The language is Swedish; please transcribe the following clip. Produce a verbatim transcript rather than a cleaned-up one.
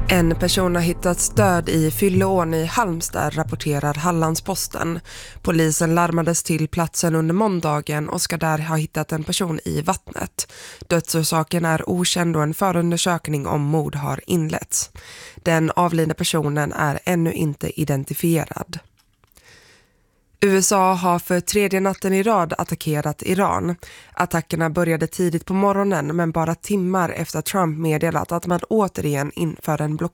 En person har hittats död i Fylleån i Halmstad, rapporterar Hallandsposten. Polisen larmades till platsen under måndagen och ska där ha hittat en person i vattnet. Dödsorsaken är okänd och en förundersökning om mord har inletts. Den avlidna personen är ännu inte identifierad. U S A har för tredje natten i rad attackerat Iran. Attackerna började tidigt på morgonen men bara timmar efter att Trump meddelat att man återigen inför en blockad